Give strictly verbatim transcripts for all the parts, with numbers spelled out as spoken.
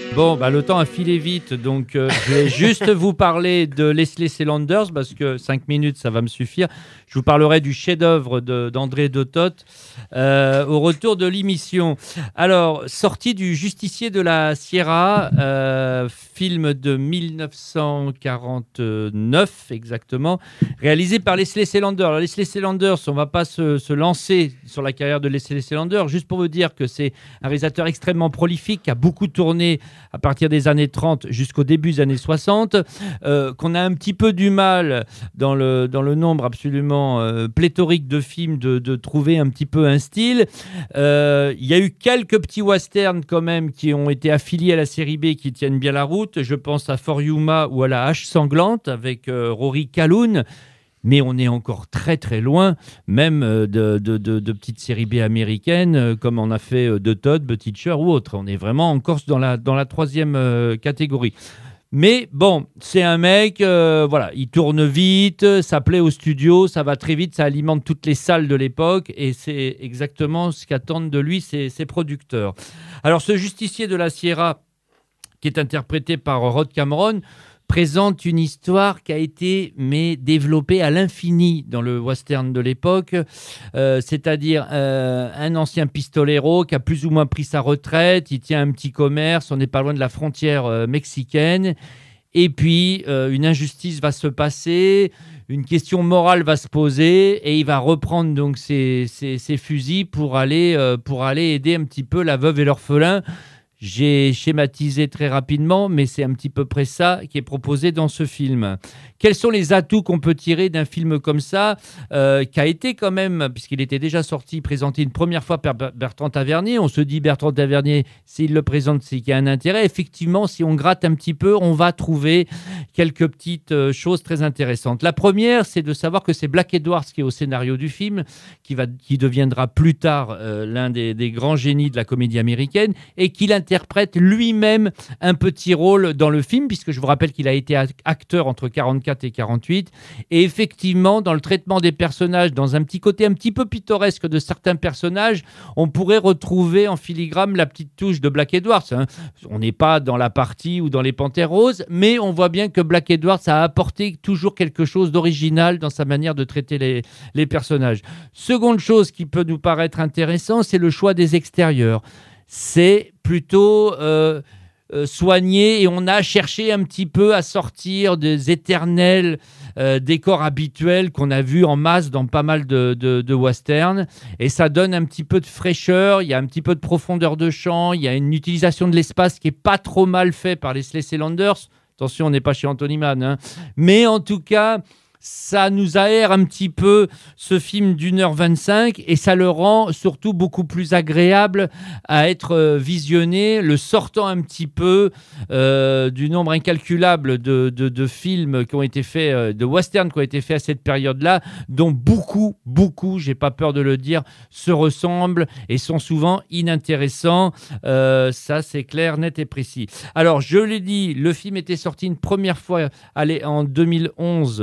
Bon, bah, le temps a filé vite, donc euh, je vais juste vous parler de Leslie Salanders, parce que cinq minutes, ça va me suffire. Je vous parlerai du chef-d'œuvre de, d'André de Toth euh, au retour de l'émission. Alors, sortie du Justicier de la Sierra, euh, film de mille neuf cent quarante-neuf exactement, réalisé par Leslie Salanders. Alors, Leslie Salanders, on ne va pas se, se lancer sur la carrière de Leslie Salanders, juste pour vous dire que c'est un réalisateur extrêmement prolifique, qui a beaucoup tourné à partir des années trente jusqu'au début des années soixante, euh, qu'on a un petit peu du mal dans le, dans le nombre absolument euh, pléthorique de films de, de trouver un petit peu un style. Euh, il y a eu quelques petits westerns quand même qui ont été affiliés à la série B qui tiennent bien la route. Je pense à For Yuma ou à La Hache Sanglante avec euh, Rory Calhoun. Mais on est encore très très loin, même de, de, de, de petites séries B américaines, comme on a fait de Todd, The Teacher ou autre. On est vraiment encore dans la, dans la troisième euh, catégorie. Mais bon, c'est un mec, euh, voilà, il tourne vite, ça plaît au studio, ça va très vite, ça alimente toutes les salles de l'époque, et c'est exactement ce qu'attendent de lui ses, ses producteurs. Alors ce justicier de la Sierra, qui est interprété par Rod Cameron, présente une histoire qui a été mais développée à l'infini dans le western de l'époque, euh, c'est-à-dire euh, un ancien pistolero qui a plus ou moins pris sa retraite, il tient un petit commerce, on n'est pas loin de la frontière euh, mexicaine, et puis euh, une injustice va se passer, une question morale va se poser, et il va reprendre donc ses, ses, ses fusils pour aller, euh, pour aller aider un petit peu la veuve et l'orphelin. J'ai schématisé très rapidement, mais c'est un petit peu près ça qui est proposé dans ce film. Quels sont les atouts qu'on peut tirer d'un film comme ça, euh, qui a été quand même, puisqu'il était déjà sorti, présenté une première fois par Bertrand Tavernier. On se dit, Bertrand Tavernier, s'il le présente, c'est qu'il y a un intérêt. Effectivement, si on gratte un petit peu, on va trouver quelques petites euh, choses très intéressantes. La première, c'est de savoir que c'est Black Edwards qui est au scénario du film, qui, va, qui deviendra plus tard euh, l'un des, des grands génies de la comédie américaine, et qu'il interprète lui-même un petit rôle dans le film, puisque je vous rappelle qu'il a été acteur entre quarante-quatre et quarante-huit, et effectivement, dans le traitement des personnages, dans un petit côté un petit peu pittoresque de certains personnages, on pourrait retrouver en filigrane la petite touche de Black Edwards. Hein. On n'est pas dans la partie ou dans les Panthères roses, mais on voit bien que Black Edwards a apporté toujours quelque chose d'original dans sa manière de traiter les, les personnages. Seconde chose qui peut nous paraître intéressant, c'est le choix des extérieurs. C'est plutôt euh, euh, soigné, et on a cherché un petit peu à sortir des éternels euh, décors habituels qu'on a vus en masse dans pas mal de, de, de westerns, et ça donne un petit peu de fraîcheur, il y a un petit peu de profondeur de champ, il y a une utilisation de l'espace qui n'est pas trop mal fait par Leslie Salanders. Attention, on n'est pas chez Anthony Mann, hein. Mais en tout cas, ça nous aère un petit peu ce film d'une heure vingt-cinq, et ça le rend surtout beaucoup plus agréable à être visionné, le sortant un petit peu euh, du nombre incalculable de, de, de films qui ont été faits, de westerns qui ont été faits à cette période-là, dont beaucoup, beaucoup, j'ai pas peur de le dire, se ressemblent et sont souvent inintéressants. Euh, ça, c'est clair, net et précis. Alors, je l'ai dit, le film était sorti une première fois allez, en deux mille onze.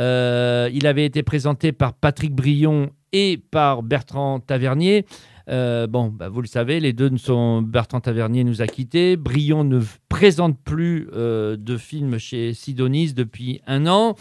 Euh, il avait été présenté par Patrick Brion et par Bertrand Tavernier. Euh, bon, bah, vous le savez, les deux ne sont... Bertrand Tavernier nous a quittés. Brion ne présente plus euh, de films chez Sidonis depuis un an.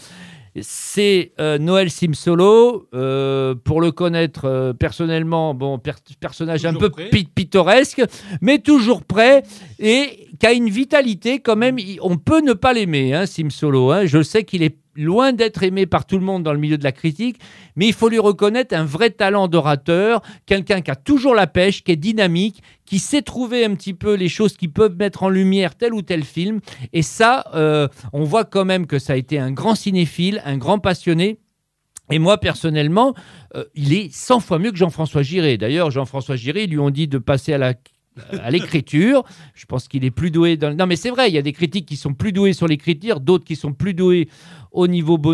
C'est euh, Noël Simsolo. Euh, pour le connaître euh, personnellement, bon, per- personnage toujours un peu pi- pittoresque, mais toujours prêt, et qui a une vitalité quand même. On peut ne pas l'aimer, hein, Simsolo. Hein. Je sais qu'il est loin d'être aimé par tout le monde dans le milieu de la critique, mais il faut lui reconnaître un vrai talent d'orateur, quelqu'un qui a toujours la pêche, qui est dynamique, qui sait trouver un petit peu les choses qui peuvent mettre en lumière tel ou tel film. Et ça, euh, on voit quand même que ça a été un grand cinéphile, un grand passionné. Et moi, personnellement, euh, il est cent fois mieux que Jean-François Giré. D'ailleurs, Jean-François Giré, ils lui ont dit de passer à la... à l'écriture. Je pense qu'il est plus doué dans... Non, mais c'est vrai, il y a des critiques qui sont plus doués sur l'écriture, d'autres qui sont plus doués au niveau